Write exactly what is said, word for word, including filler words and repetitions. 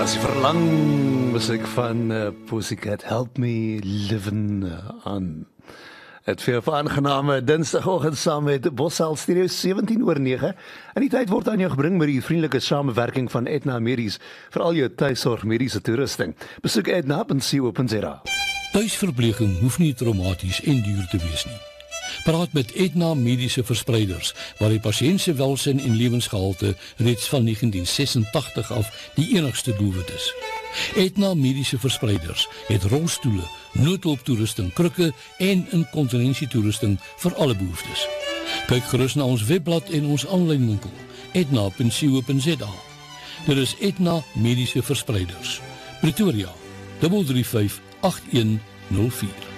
As jy verlang musiek van uh, Pussycat, Help Me Livin' On. Het vir 'n aangename Dinsdagoggend saam met Bossal Stereo sewentien oor nege. En die tyd word aan jou gebring met die vriendelike samewerking van Aetna Medies vir al jou tuisorg mediese toerusting. Besoek aetna punt co punt za. Tuisverpleging hoef nie traumaties en duur te wees nie. Praat met Aetna Mediese Verspreiders, waar die pasiënt se welsyn en lewensgehalte reeds van negentien sesentagtig af die enigste doelwit is. Aetna Mediese Verspreiders het rolstoele, noodhulptoerusting, krikke en inkontinensietoerusting vir alle behoeftes. Kyk gerus na ons webblad en ons aanlyn winkel, aetna punt co punt za. Dit is Aetna Mediese Verspreiders. Pretoria, drie drie vyf agt een nul vier.